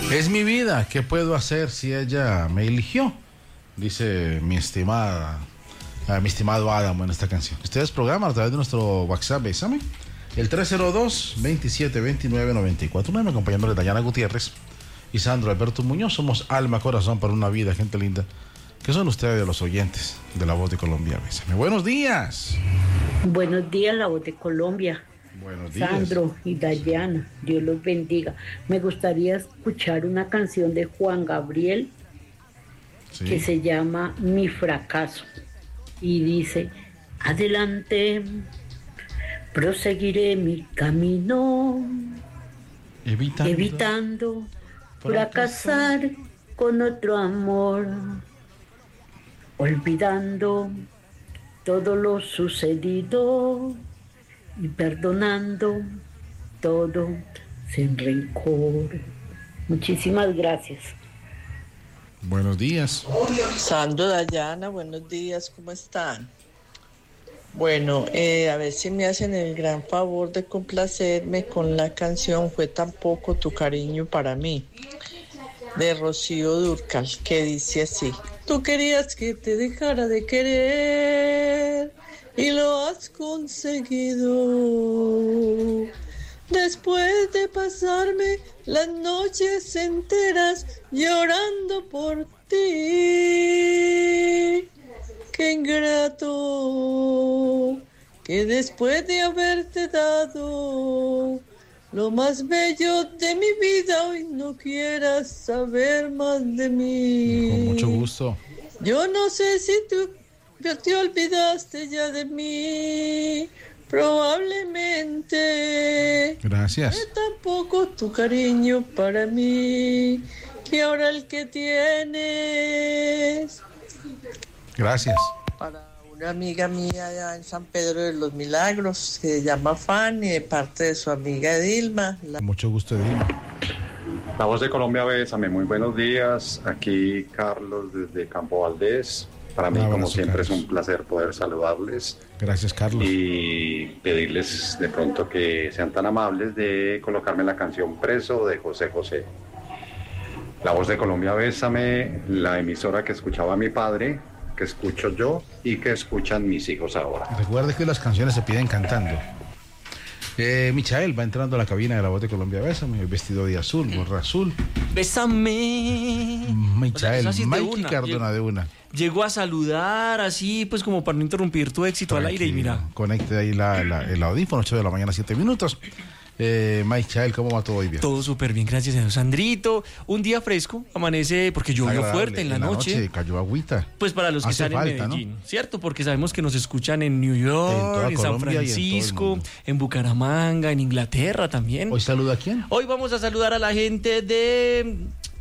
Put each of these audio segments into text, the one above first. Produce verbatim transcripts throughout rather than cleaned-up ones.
Es mi vida, ¿qué puedo hacer si ella me eligió? Dice mi estimada, uh, mi estimado Adam en esta canción. Ustedes programan a través de nuestro WhatsApp, bésame, el tres cero dos, veintisiete veintinueve, noventa y cuatro nueve, acompañándole Dayana Gutiérrez y Sandro Alberto Muñoz. Somos Alma Corazón para una vida, gente linda. ¿Qué son ustedes, los oyentes de La Voz de Colombia? Bésame. Buenos días. Buenos días, La Voz de Colombia. Buenos días. Sandro y Dayana, Dios los bendiga. Me gustaría escuchar una canción de Juan Gabriel, sí, que se llama Mi Fracaso. Y dice: adelante, proseguiré mi camino, evitando, evitando fracasar, fracasar con otro amor, olvidando todo lo sucedido y perdonando todo sin rencor. Muchísimas gracias. Buenos días. Sandro, Dayana, buenos días, ¿cómo están? Bueno, eh, a ver si me hacen el gran favor de complacerme con la canción Fue tan poco tu cariño para mí, de Rocío Dúrcal, que dice así: tú querías que te dejara de querer y lo has conseguido. Después de pasarme las noches enteras llorando por ti. Qué ingrato que después de haberte dado lo más bello de mi vida hoy no quieras saber más de mí. Con mucho gusto. Yo no sé si tú te olvidaste ya de mí, probablemente. Gracias. Es tampoco tu cariño para mí, que ahora el que tienes. Gracias. Para una amiga mía allá en San Pedro de los Milagros, que se llama Fanny, de parte de su amiga Edilma. La... Mucho gusto, Edilma. La Voz de Colombia, bésame, muy buenos días. Aquí Carlos desde Campo Valdés. Para mí, como siempre, Carlos, es un placer poder saludarles. Gracias, Carlos. Y pedirles de pronto que sean tan amables de colocarme la canción Preso de José José. La Voz de Colombia, bésame, la emisora que escuchaba mi padre, que escucho yo y que escuchan mis hijos ahora. Recuerde que las canciones se piden cantando. Eh, Michael va entrando a la cabina de La Voz de Colombia, bésame, vestido de azul, gorra azul. Bésame. Michael, o sea, Mikey Cardona de una. Llegó a saludar así, pues como para no interrumpir tu éxito. Tranquilo, al aire y mira. Conecte ahí la, la, el audífono, ocho de la mañana, siete minutos. Eh, Michael, ¿cómo va todo hoy bien? Todo súper bien, gracias a Dios. Sandrito, un día fresco, amanece porque llovió fuerte en la, en la noche. noche. Cayó agüita. Pues para los que Hace están falta, en Medellín, ¿no? ¿Cierto? Porque sabemos que nos escuchan en New York, en, en San Francisco, en, en Bucaramanga, en Inglaterra también. ¿Hoy saluda a quién? Hoy vamos a saludar a la gente de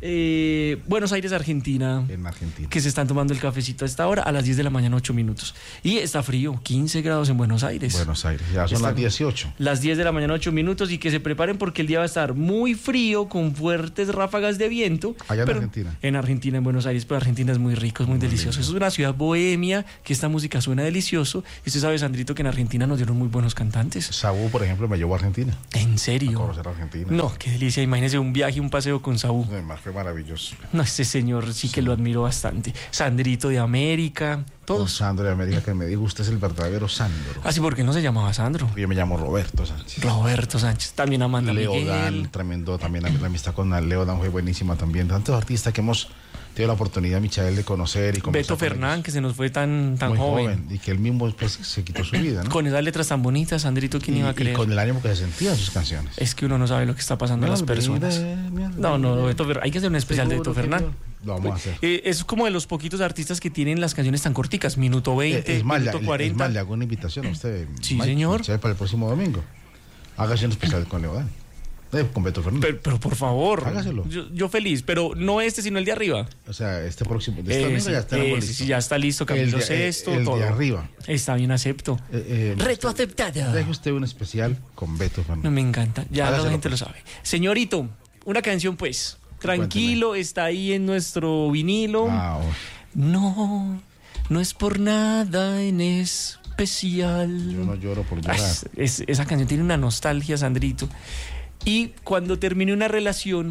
eh, Buenos Aires, Argentina. En Argentina. Que se están tomando el cafecito a esta hora, a las diez de la mañana, ocho minutos. Y está frío, quince grados en Buenos Aires. Buenos Aires, ya son está, las dieciocho. Las diez de la mañana, ocho minutos, y que se preparen porque el día va a estar muy frío, con fuertes ráfagas de viento. Allá en pero Argentina. En Argentina, en Buenos Aires, pero Argentina es muy rico, es muy, muy delicioso. Lindo. Es una ciudad bohemia, que esta música suena delicioso. Y usted sabe, Sandrito, que en Argentina nos dieron muy buenos cantantes. Saúl, por ejemplo, me llevó a Argentina. ¿En serio? A conocer Argentina. No, qué delicia. Imagínese un viaje, un paseo con Saúl. Además, fue maravilloso. No, ese señor sí, sí que lo admiro bastante. Sandrito de América, todos. Don Sandro de América, que me dijo, usted es el verdadero Sandro. Ah, sí, ¿por qué no se llamaba Sandro? Yo me llamo Roberto Sánchez. Roberto Sánchez, también Amanda Leo Miguel. Dan, tremendo, también la amistad con Leo Dan fue buenísima también. Tantos artistas que hemos tenido la oportunidad, Michael, de conocer y conversar. Beto Fernán, que se nos fue tan, tan Muy joven. joven. Y que él mismo pues, se quitó su vida, ¿no? Con esas letras tan bonitas, Sandrito, ¿quién y, iba a creer? Y con el ánimo que se sentía en sus canciones. Es que uno no sabe lo que está pasando a las personas. No, no, Beto Fernán. Hay que hacer un especial de Beto Fernán. Lo vamos a hacer. Eh, es como de los poquitos artistas que tienen las canciones tan corticas, minuto veinte, eh, es más, minuto le, cuarenta. Es más, le hago una invitación a usted. Sí, Mike, señor. Para el próximo domingo. Hágase un especial con Leo Dan. Eh, con Beto Fernán. Pero, pero por favor. Hágaselo. Yo, yo feliz, pero no este, sino el de arriba. O sea, este próximo. De este eh, domingo sí, ya está eh, listo. sí, sí, ya está listo. Camilo Sesto, el, el todo. de arriba. Está bien, acepto. Eh, eh, Reto aceptado. Deje usted un especial con Beto Fernán. No, me encanta. Ya Hágaselo, la gente pues. lo sabe. Señorito, una canción, pues. Tranquilo, Cuénteme. Está ahí en nuestro vinilo. Ah, oh. No, no es por nada en especial. Yo no lloro por llorar. Es, es, esa canción tiene una nostalgia, Sandrito. Y cuando termine una relación,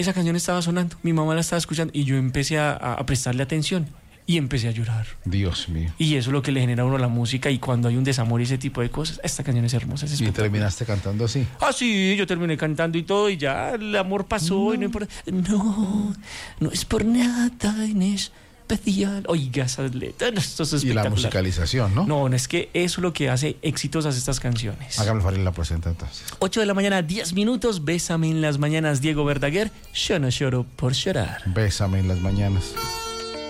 esa canción estaba sonando, mi mamá la estaba escuchando y yo empecé a, a prestarle atención y empecé a llorar. Dios mío. Y eso es lo que le genera a uno la música, y cuando hay un desamor y ese tipo de cosas, esta canción es hermosa. Es ¿Y terminaste cantando así? Ah, sí, yo terminé cantando y todo, y ya el amor pasó. No. Y no importa. No, no es por nada en especial. Oiga, esas letras, esto es espectacular. Y la musicalización, ¿no? No, no, es que eso es lo que hace exitosas estas canciones. Hágame Farid la presenta entonces. ocho de la mañana, diez minutos, Bésame en las mañanas, Diego Verdaguer. Yo no lloro por llorar. Bésame en las mañanas.